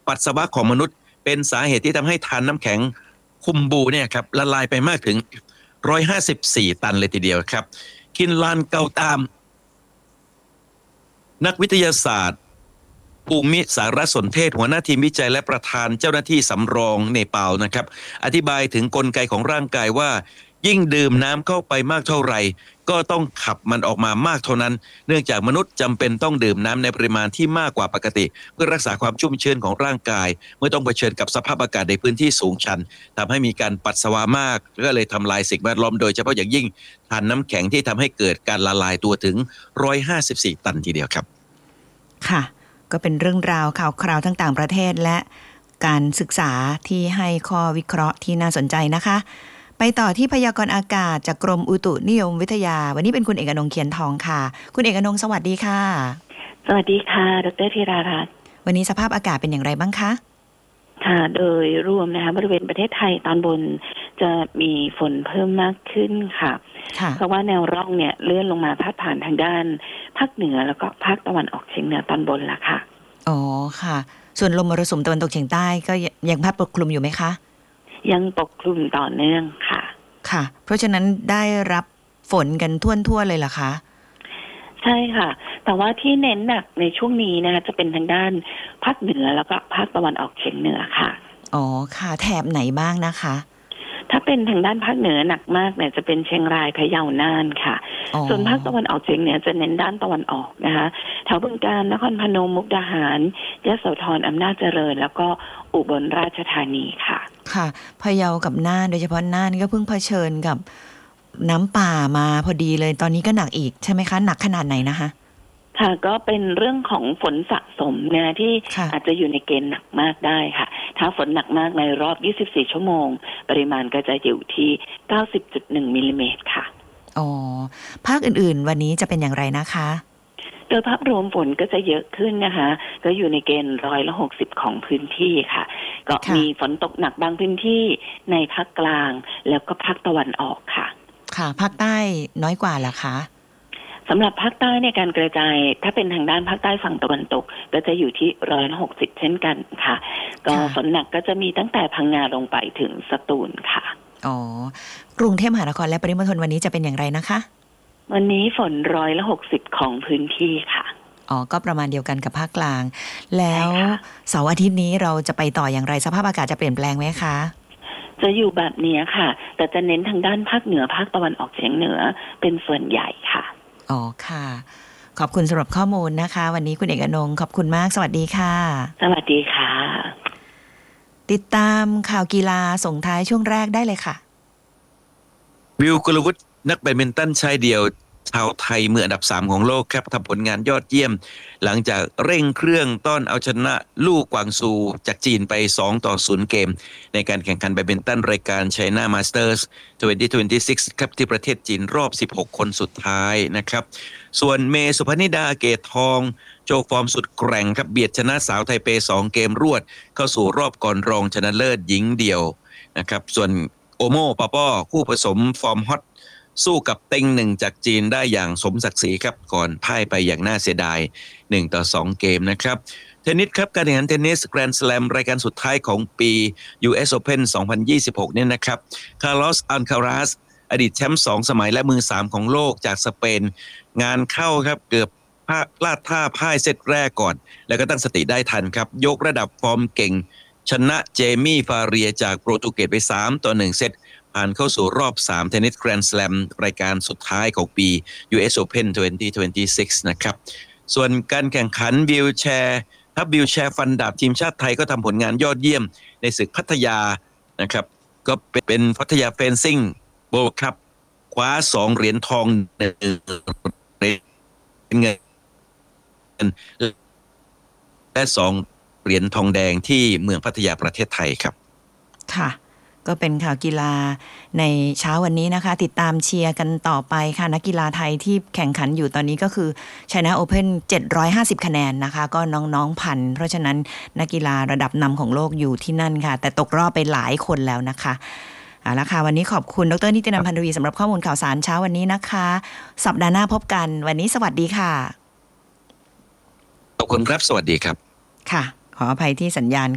ปัสสาวะของมนุษย์เป็นสาเหตุที่ทำให้ทานน้ำแข็งคุมบูเนี่ยครับละลายไปมากถึง154ตันเลยทีเดียวครับคินลานเกาตามนักวิทยาศาสตร์ภูมิสารสนเทศหัวหน้าทีมวิจัยและประธานเจ้าหน้าที่สำรองเนปาลนะครับอธิบายถึงกลไกของร่างกายว่ายิ่งดื่มน้ำเข้าไปมากเท่าไหร่ก็ต้องขับมันออกมามากเท่านั้นเนื่องจากมนุษย์จำเป็นต้องดื่มน้ำในปริมาณที่มากกว่าปกติเพื่อรักษาความชุ่มชื้นของร่างกายเมื่อต้องเผชิญกับสภาพอากาศในพื้นที่สูงชันทำให้มีการปัสสาวะมากก็เลยทำลายสิ่งแวดล้อมโดยเฉพาะอย่างยิ่งทานน้ำแข็งที่ทำให้เกิดการละลายตัวถึง154ตันทีเดียวครับค่ะก็เป็นเรื่องราวข่าวคราวทั้งต่างประเทศและการศึกษาที่ให้ข้อวิเคราะห์ที่น่าสนใจนะคะไปต่อที่พยากรณ์อากาศจากกรมอุตุนิยมวิทยาวันนี้เป็นคุณเอกอนงค์เขียนทองค่ะคุณเอกอนงค์สวัสดีค่ะสวัสดีค่ะดร.ธีรารัตน์วันนี้สภาพอากาศเป็นอย่างไรบ้างคะค่ะโดยรวมนะคะบริเวณประเทศไทยตอนบนจะมีฝนเพิ่มมากขึ้นค่ะเพราะว่าแนวร่องเนี่ยเลื่อนลงมาพาดผ่านทางด้านภาคเหนือแล้วก็ภาคตะวันออกเฉียงเหนือตอนบนละค่ะอ๋อค่ะส่วนลมมรสุมตะวันตกเฉียงใต้ก็ยังพัดปกคลุมอยู่ไหมคะยังปกคลุมต่อเนื่องค่ะค่ะเพราะฉะนั้นได้รับฝนกันทั่วๆเลยเหรอคะใช่ค่ะแต่ว่าที่เน้นหนักในช่วงนี้นะคะจะเป็นทางด้านภาคเหนือแล้วก็ภาคตะวันออกเฉียงเหนือค่ะอ๋อค่ะแถบไหนบ้างนะคะถ้าเป็นทางด้านภาคเหนือหนักมากเนี่ยจะเป็นเชียงรายพะเยาน่านค่ะส่วนภาคตะวันออกเฉียงเหนือจะเน้นด้านตะวันออกนะคะแถวบึงกาฬนครพนมมุกดาหารยโสธรอำนาจเจริญแล้วก็อุบลราชธานีค่ะค่ะพะเยากับน่านโดยเฉพาะน่านก็เพิ่งเผชิญกับน้ำป่ามาพอดีเลยตอนนี้ก็หนักอีกใช่ไหมคะหนักขนาดไหนนะคะค่ะก็เป็นเรื่องของฝนสะสมนะที่อาจจะอยู่ในเกณฑ์หนักมากได้ค่ะถ้าฝนหนักมากในรอบ24ชั่วโมงปริมาณก็จะอยู่ที่ 90.1 มิลลิเมตรค่ะอ๋อภาคอื่นๆวันนี้จะเป็นอย่างไรนะคะโดยภาพรวมฝนก็จะเยอะขึ้นนะคะก็อยู่ในเกณฑ์160ของพื้นที่ค่ะก็มีฝนตกหนักบางพื้นที่ในภาคกลางแล้วก็ภาคตะวันออกค่ะค่ะภาคใต้น้อยกว่าเหรอคะสำหรับภาคใต้ในการกระจายถ้าเป็นทางด้านภาคใต้ฝั่งตะวันตกก็จะอยู่ที่160เช่นกันค่ะก็ฝนหนักก็จะมีตั้งแต่พังงาลงไปถึงสตูลค่ะอ๋อกรุงเทพมหานครและปริมณฑลวันนี้จะเป็นอย่างไรนะคะวันนี้ฝน160ของพื้นที่ค่ะอ๋อก็ประมาณเดียวกันกับภาคกลางแล้วเสาร์อาทิตย์นี้เราจะไปต่ออย่างไรสภาพอากาศจะเปลี่ยนแปลงไหมคะจะอยู่แบบนี้ค่ะแต่จะเน้นทางด้านภาคเหนือภาคตะวันออกเฉียงเหนือเป็นส่วนใหญ่ค่ะอ๋อค่ะขอบคุณสำหรับข้อมูลนะคะวันนี้คุณเอกอนงค์ขอบคุณมากสวัสดีค่ะสวัสดีค่ะติดตามข่าวกีฬาส่งท้ายช่วงแรกได้เลยค่ะวิวกุลวุฒินักแบดมินตันชายเดี่ยวชาวไทยมืออันดับ3ของโลกครับทำผลงานยอดเยี่ยมหลังจากเร่งเครื่องต้อนเอาชนะลู่กวางซูจากจีนไป2-0เกมในการแข่งขันแบดมินตันรายการ China Masters 2026 ครับที่ประเทศจีนรอบ16คนสุดท้ายนะครับส่วนเมสุพนิดาเกตทองโชว์ฟอร์มสุดแกร่งครับเบียดชนะสาวไทเป2เกมรวดเข้าสู่รอบก่อนรองชนะเลิศหญิงเดี่ยวนะครับส่วนโอโมปาป้อคู่ผสมฟอร์มฮอตสู้กับเต็งหนึ่งจากจีนได้อย่างสมศักดิ์ศรีครับก่อนพ่ายไปอย่างน่าเสียดาย1-2เกมนะครับเทนนิสครับการแข่งขันเทนนิสแกรนด์สแลมรายการสุดท้ายของปี US Open 2026เนี่ยนะครับคาร์ลอสอัลคาราสอดีตแชมป์2สมัยและมือ3ของโลกจากสเปนงานเข้าครับเกือบพลาดท่าพ่ายเซตแรกก่อนแล้วก็ตั้งสติได้ทันครับยกระดับฟอร์มเก่งชนะเจมี่ฟาเรียจากโปรตุเกสไป3-1เซตผ่านเข้าสู่รอบ3เทนนิสแกรนด์สแลมรายการสุดท้ายของปี US Open 2026 นะครับส่วนการแข่งขันวีลแชร์ทัพวีลแชร์ฟันดาบทีมชาติไทยก็ทำผลงานยอดเยี่ยมในศึกพัทยานะครับก็เป็นพัทยาเฟนซิ่งโบว์ครับคว้า2เหรียญทอง1เหรียญเงินและ2เหรียญทองแดงที่เมืองพัทยาประเทศไทยครับค่ะก็เป็นข่าวกีฬาในเช้าวันนี้นะคะติดตามเชียร์กันต่อไปค่ะนักกีฬาไทยที่แข่งขันอยู่ตอนนี้ก็คือ China Open 750คะแนนนะคะก็น้องๆพันเพราะฉะนั้นนักกีฬาระดับนำของโลกอยู่ที่นั่นค่ะแต่ตกรอบไปหลายคนแล้วนะคะเอาละค่ะวันนี้ขอบคุณดร.นิตินันท์ พันธวีสำหรับข้อมูลข่าวสารเช้าวันนี้นะคะสัปดาห์หน้าพบกันวันนี้สวัสดีค่ะขอบคุณครับสวัสดีครับค่ะขออภัยที่สัญญาณ